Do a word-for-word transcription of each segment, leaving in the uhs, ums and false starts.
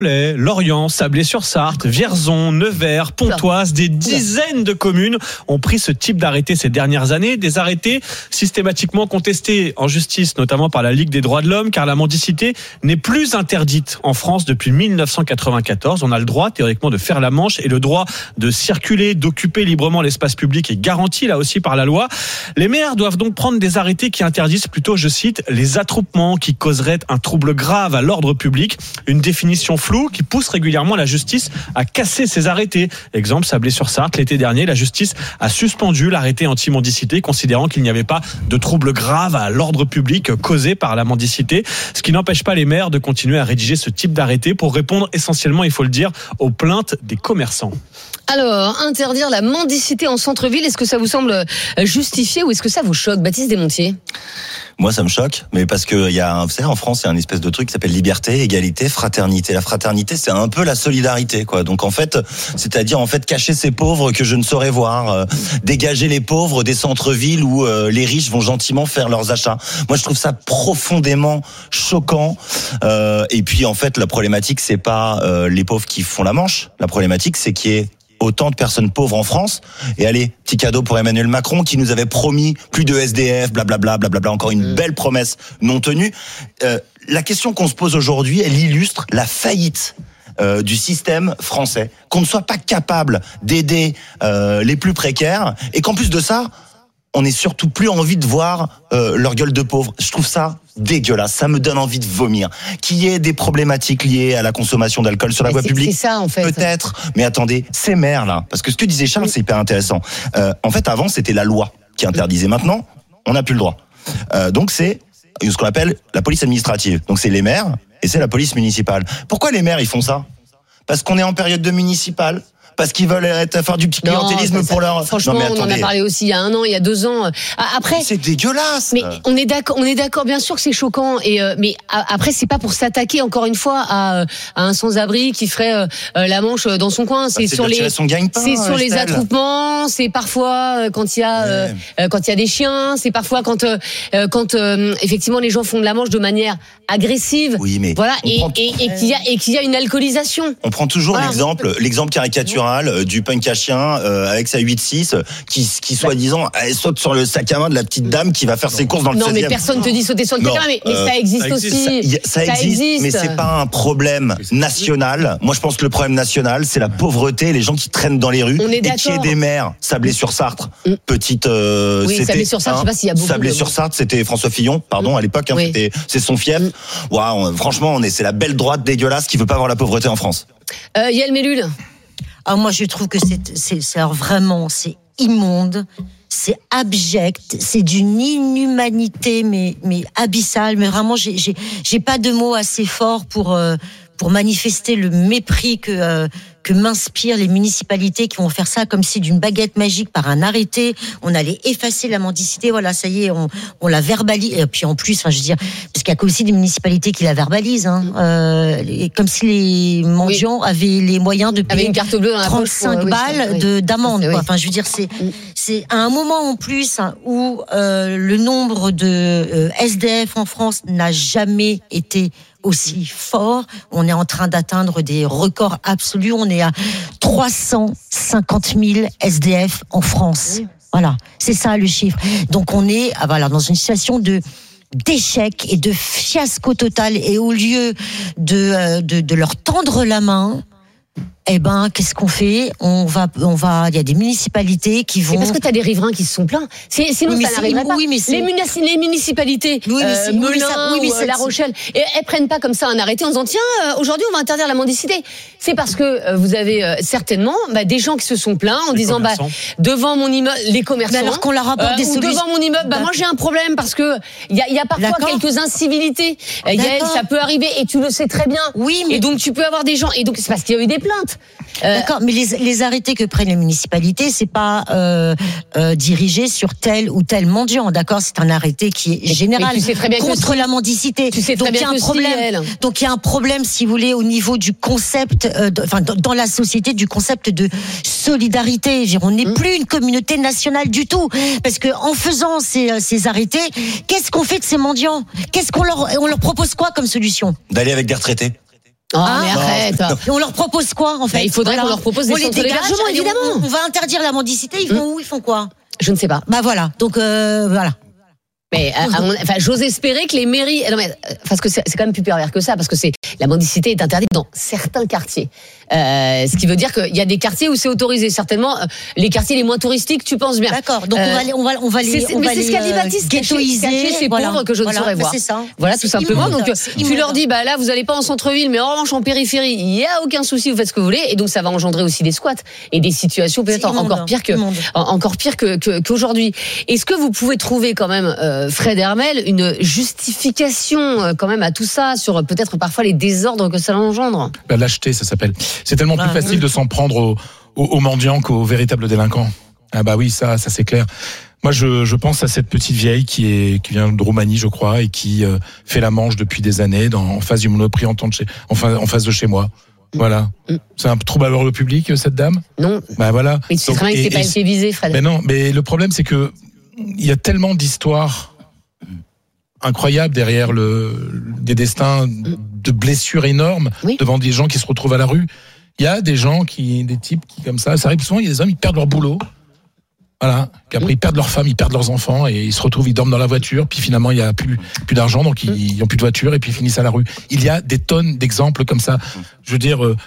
Lorient, Sablé-sur-Sarthe, Vierzon, Nevers, Pontoise, des dizaines de communes ont pris ce type d'arrêté ces dernières années. Des arrêtés systématiquement contestés en justice, notamment par la Ligue des droits de l'homme, car la mendicité n'est plus interdite en France depuis dix-neuf cent quatre-vingt-quatorze. On a le droit, théoriquement, de faire la manche et le droit de circuler, d'occuper librement l'espace public est garanti, là aussi, par la loi. Les maires doivent donc prendre des arrêtés qui interdisent plutôt, je cite, les attroupements qui causeraient un trouble grave à l'ordre public. Une définition floue qui pousse régulièrement la justice à casser ces arrêtés. Exemple, Sablé-sur-Sarthe, l'été dernier, la justice a suspendu l'arrêté anti-mendicité, considérant qu'il n'y avait pas de trouble grave à l'ordre public causé par la mendicité, ce qui n'empêche pas les maires de continuer à rédiger ce type d'arrêté pour répondre essentiellement, il faut le dire, aux plaintes des commerçants. Alors, interdire la mendicité en centre-ville, est-ce que ça vous semble justifié ou est-ce que ça vous choque, Baptiste Desmontiers ? Moi, ça me choque, mais parce que il y a, vous savez, en France, il y a une espèce de truc qui s'appelle liberté, égalité, fraternité. La fraternité, c'est un peu la solidarité, quoi. Donc, en fait, c'est-à-dire, en fait, cacher ces pauvres que je ne saurais voir, euh, dégager les pauvres des centres-villes où euh, les riches vont gentiment faire leurs achats. Moi, je trouve ça profondément choquant. Euh, et puis, en fait, la problématique, c'est pas euh, les pauvres qui font la manche. La problématique, c'est qu'il y ait autant de personnes pauvres en France. Et allez, petit cadeau pour Emmanuel Macron qui nous avait promis plus de S D F, blablabla, blablabla, encore une belle promesse non tenue. Euh, la question qu'on se pose aujourd'hui, elle illustre la faillite euh, du système français. Qu'on ne soit pas capable d'aider euh, les plus précaires et qu'en plus de ça, on n'ait surtout plus envie de voir euh, leur gueule de pauvre. Je trouve ça dégueulasse, ça me donne envie de vomir. Qu'il y ait des problématiques liées à la consommation d'alcool sur la mais voie c'est, publique, c'est ça, en fait. Peut-être, mais attendez, ces maires là, parce que ce que disait Charles, c'est hyper intéressant. Euh, en fait, avant, c'était la loi qui interdisait. Maintenant, on n'a plus le droit. Euh, donc c'est ce qu'on appelle la police administrative. Donc c'est les maires et c'est la police municipale. Pourquoi les maires ils font ça ? Parce qu'on est en période de municipale. Parce qu'ils veulent être, faire du petit clientélisme non, ça, pour leur. Franchement, non, mais on en a parlé aussi il y a un an, il y a deux ans. Après, mais c'est dégueulasse. Mais on est d'accord, on est d'accord, bien sûr que c'est choquant. Et euh, mais après, c'est pas pour s'attaquer encore une fois à, à un sans-abri qui ferait euh, la manche dans son coin. C'est, bah, c'est sur les, c'est sur les attroupements. C'est parfois quand il y a ouais. euh, quand il y a des chiens. C'est parfois quand euh, quand euh, effectivement les gens font de la manche de manière agressive. Oui, mais voilà, et, prend... et, et qu'il y a et qu'il y a une alcoolisation. On prend toujours voilà. l'exemple, l'exemple caricatural du punk à chien euh, avec sa huit six qui, qui soi-disant elle saute sur le sac à main de la petite dame qui va faire ses courses dans le non, seizième. Mais personne te dit sauter sur le sac à main, mais, mais euh, ça existe ça aussi. Ça, y a, ça, ça existe, existe, mais c'est pas un problème national. Moi, je pense que le problème national, c'est la pauvreté, les gens qui traînent dans les rues. On est et d'accord. Qui est des maires. Sablé-sur-Sarthe, mm. petite. Euh, oui, Sablé-sur-Sarthe, hein, je sais pas s'il y a beaucoup. Sablé-sur-Sarthe, c'était François Fillon, pardon, mm. à l'époque. Hein, oui. c'était, c'est son fief. Mm. Waouh, franchement, on est, c'est la belle droite dégueulasse qui veut pas voir la pauvreté en France. Euh, Yael Mellul. Ah, moi, je trouve que c'est, c'est, c'est alors vraiment, c'est immonde, c'est abject, c'est d'une inhumanité, mais, mais abyssale. Mais vraiment, j'ai, j'ai, j'ai pas de mots assez forts pour, euh, pour manifester le mépris que, euh, que m'inspirent les municipalités qui vont faire ça comme si d'une baguette magique par un arrêté, on allait effacer la mendicité. Voilà, ça y est, on, on la verbalise. Et puis en plus, enfin, je veux dire, parce qu'il y a aussi des municipalités qui la verbalisent, hein, euh, comme si les mendiants oui. avaient les moyens de payer une carte bleue dans la trente-cinq poche pour, balles oui, de, d'amende. oui. Quoi. Enfin, je veux dire, c'est, c'est à un moment en plus où euh, le nombre de euh, S D F en France n'a jamais été aussi fort. On est en train d'atteindre des records absolus. On est à trois cent cinquante mille S D F en France. Oui. Voilà, c'est ça le chiffre. Donc on est voilà, dans une situation de d'échec et de fiasco total. Et au lieu de, de, de leur tendre la main, eh ben, qu'est-ce qu'on fait ? On va, on va, il y a des municipalités qui vont. C'est parce que t'as des riverains qui se sont plaints. C'est, sinon, oui, ça n'arriverait pas. Oui, mais c'est... Les, munici- les municipalités, oui, mais euh, Melun, oui, mais c'est... La Rochelle, et elles prennent pas comme ça un arrêté en disant tiens, euh, aujourd'hui, on va interdire la mendicité. C'est parce que euh, vous avez euh, certainement bah, des gens qui se sont plaints en les disant bah devant mon immeuble, les commerçants. Mais alors qu'on leur apporte euh, des solutions. Devant mon immeuble, bah moi j'ai un problème parce que il y a, y a parfois D'accord. quelques incivilités. Euh, Yael, ça peut arriver et tu le sais très bien. Oui, mais... Et donc tu peux avoir des gens et donc c'est parce qu'il y a eu des plaintes. Euh, D'accord, mais les, les arrêtés que prennent les municipalités, c'est pas euh, euh, dirigé sur tel ou tel mendiant, d'accord ? C'est un arrêté qui est général contre la mendicité. Tu sais très donc il y a un problème. Si, donc il y a un problème, si vous voulez, au niveau du concept, euh, de, enfin dans, dans la société, du concept de solidarité. On n'est mmh. plus une communauté nationale du tout, parce que en faisant ces, ces arrêtés, qu'est-ce qu'on fait de ces mendiants ? Qu'est-ce qu'on leur, on leur propose quoi comme solution ? D'aller avec des retraités. Oh, ah, mais arrête. Et on leur propose quoi, en fait? Bah, il faudrait voilà. qu'on leur propose des centres d'hébergement, évidemment. On, on va interdire la mendicité, ils vont mmh. où? Ils font quoi? Je ne sais pas. Bah voilà. Donc, euh, voilà. Mais à, à mon, enfin, j'ose espérer que les mairies, non mais parce que c'est, c'est quand même plus pervers que ça, parce que c'est la mendicité est interdite dans certains quartiers. Euh, ce qui veut dire qu'il y a des quartiers où c'est autorisé. Certainement, euh, les quartiers les moins touristiques, tu penses bien. D'accord. Donc euh, on va les, on va, on va les, c'est, on mais va c'est les, ce qu'a dit Baptiste, ghettoiser, cacher ces voilà. pauvres que je voilà. ne saurais voir. C'est ça. Voilà, tout c'est simplement. immonde, donc tu leur dis, bah là, vous allez pas en centre-ville, mais en revanche en périphérie, il y a aucun souci, vous faites ce que vous voulez, et donc ça va engendrer aussi des squats et des situations peut-être immonde, encore pires que, encore pires que, que qu'aujourd'hui. Est-ce que vous pouvez trouver quand même, euh, Fred Hermel, une justification euh, quand même à tout ça sur euh, peut-être parfois les désordres que ça engendre? La lâcheté, ça s'appelle. C'est tellement plus ah, facile oui. de s'en prendre aux, aux, aux mendiants qu'aux véritables délinquants. Ah bah oui, ça, ça c'est clair. Moi, je, je pense à cette petite vieille qui est qui vient de Roumanie, je crois, et qui euh, fait la manche depuis des années dans, en face du Monoprix en, de chez, en, fa, en face de chez moi. Voilà. Mm. C'est un trouble à l'ordre public, cette dame? Non. Bah voilà. Mais tu sais très bien que c'est pas été visé, Fred. Mais non, mais le problème, c'est que il y a tellement d'histoires incroyables derrière le, des destins de blessures énormes oui. devant des gens qui se retrouvent à la rue. Il y a des gens qui, des types qui comme ça, ça arrive souvent, il y a des hommes, ils perdent leur boulot. Voilà. Qu'après, oui. ils perdent leurs femmes, ils perdent leurs enfants et ils se retrouvent, ils dorment dans la voiture. Puis finalement, il y a plus, plus d'argent, donc ils n'ont plus de voiture et puis ils finissent à la rue. Il y a des tonnes d'exemples comme ça. Je veux dire, euh,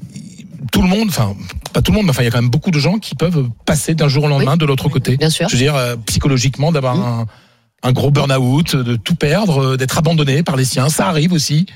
tout le monde, enfin, pas tout le monde, mais enfin, il y a quand même beaucoup de gens qui peuvent passer d'un jour au lendemain oui. de l'autre côté. Bien sûr. Je veux dire, euh, psychologiquement, d'avoir mmh. un, un gros burn-out, de tout perdre, d'être abandonné par les siens. Ça arrive aussi.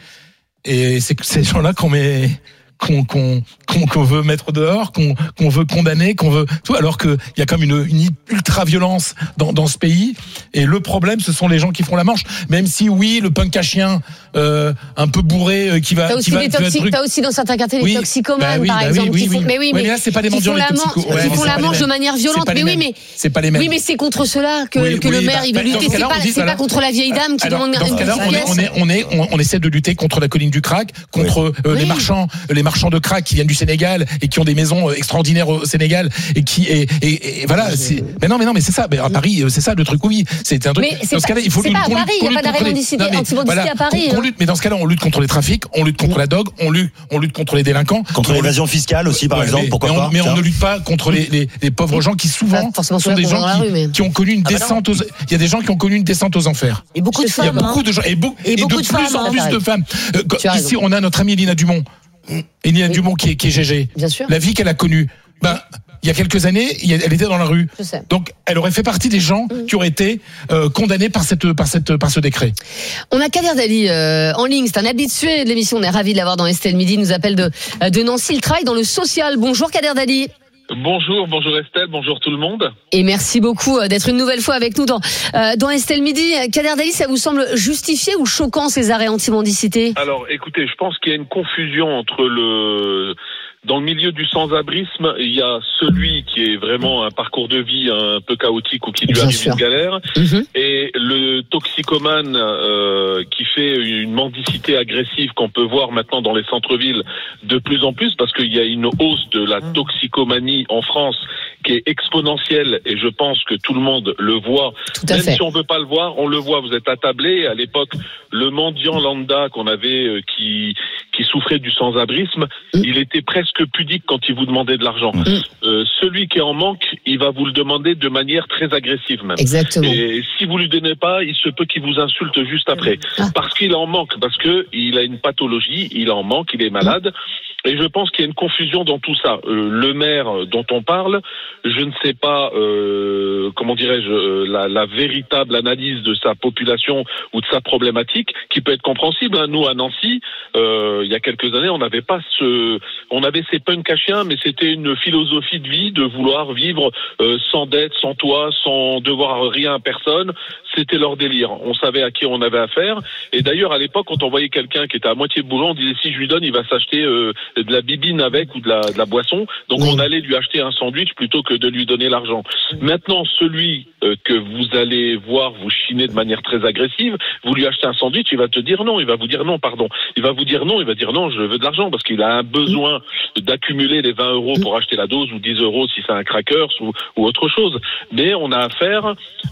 Et c'est ces gens-là qu'on met, qu'on, qu'on, qu'on, qu'on veut mettre dehors, qu'on, qu'on veut condamner, qu'on veut tout, alors que il y a comme une, une ultra-violence dans, dans ce pays. Et le problème, ce sont les gens qui font la manche. Même si, oui, le punk à chien, euh, un peu bourré, euh, qui va, t'as aussi qui va, des toxi- truc... t'as aussi dans certains quartiers oui, des toxicomanes, bah oui, par bah exemple, oui, qui oui, font, oui. mais oui, mais, mais mais là, c'est pas les mendiants, les toxicos. Qui ouais, font la manche de manière violente. Mais oui, mais c'est pas les mêmes. Oui, mais c'est contre cela que, oui, que oui, le maire, bah, il veut lutter. C'est pas, c'est pas contre la vieille dame qui alors, demande une pièce. On est, on est, on, on essaie de lutter contre la colline du crack, contre euh, les marchands, les marchands de crack qui viennent du Sénégal et qui ont des maisons extraordinaires au Sénégal et qui et, et, et voilà. C'est, mais non, mais non, mais c'est ça. Mais à Paris, c'est ça le truc. Oui, c'est un truc. Mais dans ce cas-là, il faut lutter. C'est pas à Paris. Il n'y a pas d'arrêt antibandicité à Paris. Mais dans ce cas-là, on lutte contre les trafics, on lutte contre la drogue, on lutte, on lutte contre les délinquants, contre l'évasion fiscale aussi, par exemple. Pourquoi pas? Mais on ne lutte pas contre les, les, les pauvres gens qui souvent sont des gens qui, mais... qui ont connu une descente aux. Il y a des gens qui ont connu une descente aux enfers. Et beaucoup de femmes. Il y a beaucoup de gens et, beau, et, et beaucoup de, de plus en plus de femmes. Ici, on a notre amie Elina Dumont. Elina Dumont qui est, qui est G G. Bien sûr. La vie qu'elle a connue. Ben, il y a quelques années, elle était dans la rue. Je sais. Donc, elle aurait fait partie des gens mmh. qui auraient été euh, condamnés par cette, par cette, par ce décret. On a Kader Dali euh, en ligne. C'est un habitué de l'émission. On est ravis de l'avoir dans Estelle Midi. Il nous appelle de, de Nancy. Il travaille dans le social. Bonjour Kader Dali. Bonjour, bonjour Estelle, bonjour tout le monde. Et merci beaucoup d'être une nouvelle fois avec nous dans, euh, dans Estelle Midi. Kader Dali, ça vous semble justifié ou choquant ces arrêts anti-mendicité? Alors écoutez, je pense qu'il y a une confusion entre le... Dans le milieu du sans-abrisme, il y a celui qui est vraiment un parcours de vie un peu chaotique ou qui lui arrive une galère, mmh. et le toxicomane euh, qui fait une mendicité agressive qu'on peut voir maintenant dans les centres-villes de plus en plus, parce qu'il y a une hausse de la toxicomanie en France qui est exponentielle, et je pense que tout le monde le voit. Même fait. Si on veut pas le voir, on le voit. Vous êtes attablé. À l'époque, le mendiant lambda qu'on avait, euh, qui qui souffrait du sans-abrisme, mmh. il était presque pudique quand il vous demandait de l'argent. Mmh. Euh, celui qui est en manque, il va vous le demander de manière très agressive même. Exactement. Et si vous lui donnez pas, il se peut qu'il vous insulte juste après, ah. parce qu'il en manque, parce que il a une pathologie, il en manque, il est malade. Mmh. Et je pense qu'il y a une confusion dans tout ça. Euh, le maire dont on parle, je ne sais pas, euh, comment dirais-je, euh, la, la véritable analyse de sa population ou de sa problématique, qui peut être compréhensible. Hein. Nous, à Nancy, euh, il y a quelques années, on n'avait pas ce, on avait ces punks à chiens, mais c'était une philosophie de vie de vouloir vivre euh, sans dette, sans toit, sans devoir rien à personne. C'était leur délire. On savait à qui on avait affaire. Et d'ailleurs, à l'époque, quand on voyait quelqu'un qui était à moitié boulot, on disait si je lui donne, il va s'acheter euh, de la bibine avec ou de la, de la boisson. Donc oui. on allait lui acheter un sandwich plutôt que de lui donner l'argent. Maintenant, celui euh, que vous allez voir vous chiner de manière très agressive, vous lui achetez un sandwich, il va te dire non, il va vous dire non, pardon. Il va vous dire non, il va dire non, je veux de l'argent parce qu'il a un besoin d'accumuler les vingt euros pour acheter la dose ou dix euros si c'est un crackers ou, ou autre chose. Mais on a affaire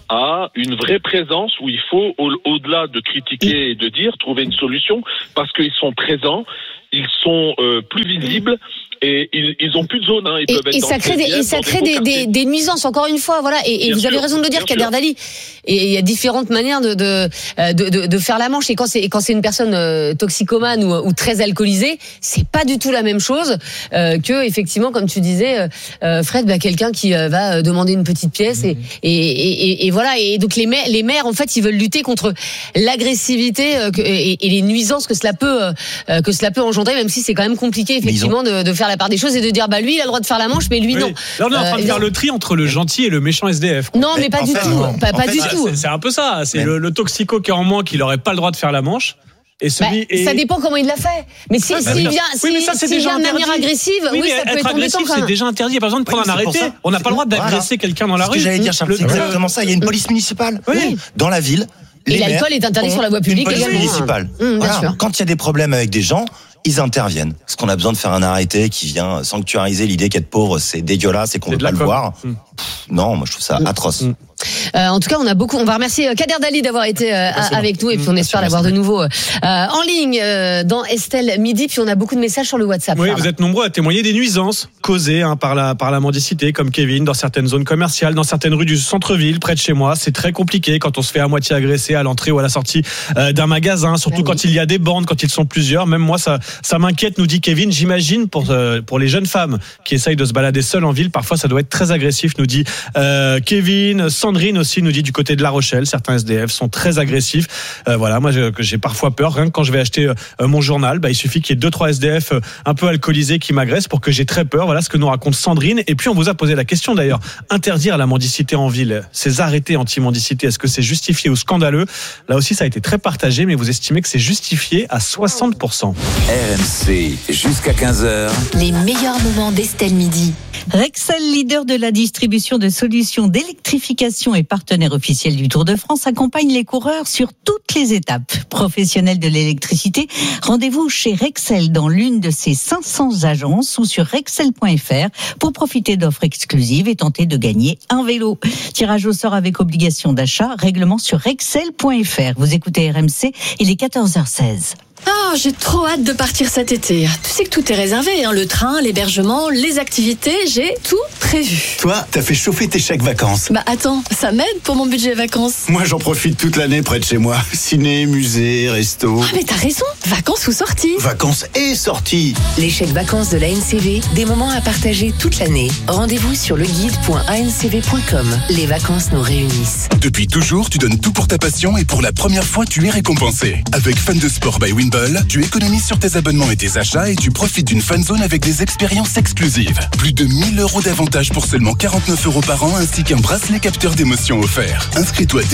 à une vraie présence où il faut, au, au-delà de critiquer et de dire, trouver une solution parce qu'ils sont présents. ils sont euh, plus visibles. Et ils, ils ont plus de zone, hein. Ils et, peuvent être et dans ça crée, des, et ça crée des, des, des nuisances, encore une fois, voilà. Et, et vous sûr, avez raison de le dire, Kader Dali. Et il y a différentes manières de, de, de, de, de faire la manche. Et quand c'est, quand c'est une personne euh, toxicomane ou, ou très alcoolisée, c'est pas du tout la même chose euh, que, effectivement, comme tu disais, euh, Fred, bah, quelqu'un qui euh, va demander une petite pièce. Mmh. Et, et, et, et voilà. Et donc les maires, les maires, en fait, ils veulent lutter contre l'agressivité euh, que, et, et les nuisances que cela peut, euh, que cela peut engendrer, même si c'est quand même compliqué, effectivement, de, de faire la part des choses et de dire bah lui il a le droit de faire la manche mais lui oui. non. Là on est en train de euh, faire le tri entre le gentil et le méchant S D F. Non mais, mais pas du fait, tout, non. pas, pas fait, du c'est, tout. C'est, c'est un peu ça, c'est le, le toxico qui est en moins qui n'aurait pas le droit de faire la manche. Et celui bah, est... Ça dépend comment il l'a fait. Mais si, bah, s'il vient, oui, mais ça, si, s'il vient de manière agressive, oui, oui ça peut être embêtant. C'est déjà interdit. Il n'y a pas besoin de prendre oui, un arrêté. On n'a pas le droit d'agresser voilà. quelqu'un dans la rue. Ce que j'allais dire, Charles, c'est exactement ça. Il y a une police municipale oui. dans la ville. Et l'alcool est interdit sur la voie publique également. Une police municipale. Quand il y a des problèmes avec des gens, ils interviennent. Parce qu'on a besoin de faire un arrêté qui vient sanctuariser l'idée qu'être pauvre, c'est dégueulasse et qu'on ne veut pas le voir. Mmh. Pff, non, moi je trouve ça mmh. atroce. Mmh. Euh, en tout cas, on a beaucoup. On va remercier Kader Dali d'avoir été euh, avec nous et puis on espère l'avoir de nouveau euh, en ligne euh, dans Estelle Midi. Puis on a beaucoup de messages sur le WhatsApp. Oui, Charles. Vous êtes nombreux à témoigner des nuisances causées hein, par la par la mendicité, comme Kevin, dans certaines zones commerciales, dans certaines rues du centre-ville, près de chez moi. C'est très compliqué quand on se fait à moitié agresser à l'entrée ou à la sortie euh, d'un magasin, surtout ah, oui. quand il y a des bandes, quand ils sont plusieurs. Même moi, ça ça m'inquiète, nous dit Kevin. J'imagine pour euh, pour les jeunes femmes qui essayent de se balader seules en ville, parfois ça doit être très agressif, nous dit euh, Kevin. Sandrine aussi nous dit du côté de La Rochelle, certains S D F sont très agressifs. Euh, voilà, moi j'ai, j'ai parfois peur. Rien que quand je vais acheter euh, mon journal, bah, il suffit qu'il y ait deux trois S D F euh, un peu alcoolisés qui m'agressent pour que j'ai très peur. Voilà ce que nous raconte Sandrine. Et puis on vous a posé la question d'ailleurs, interdire la mendicité en ville, ces arrêtés anti-mendicité, est-ce que c'est justifié ou scandaleux? Là aussi ça a été très partagé, mais vous estimez que c'est justifié à soixante pour cent. R M C jusqu'à quinze heures. Les meilleurs moments d'Estelle Midi. Rexel, leader de la distribution de solutions d'électrification et partenaire officiel du Tour de France, accompagne les coureurs sur toutes les étapes. Professionnels de l'électricité, rendez-vous chez Rexel dans l'une de ses cinq cents agences ou sur rexel point f r pour profiter d'offres exclusives et tenter de gagner un vélo. Tirage au sort avec obligation d'achat, règlement sur rexel point f r. Vous écoutez R M C, il est quatorze heures seize. Ah, j'ai trop hâte de partir cet été. Tu sais que tout est réservé, hein, le train, l'hébergement, les activités, j'ai tout prévu. Toi, t'as fait chauffer tes chèques vacances. Bah attends, ça m'aide pour mon budget vacances. Moi, j'en profite toute l'année près de chez moi. Ciné, musée, resto. Ah mais t'as raison, vacances ou sorties. Vacances et sorties. Les chèques vacances de l'A N C V, des moments à partager toute l'année. Rendez-vous sur leguide point a n c v point com. Les vacances nous réunissent. Depuis toujours, tu donnes tout pour ta passion et pour la première fois, tu es récompensé. Avec Fan de Sport by Winball, tu économises sur tes abonnements et tes achats et tu profites d'une fan zone avec des expériences exclusives. Plus de mille euros d'avantages pour seulement quarante-neuf euros par an ainsi qu'un bracelet capteur d'émotions offert. Inscris-toi dès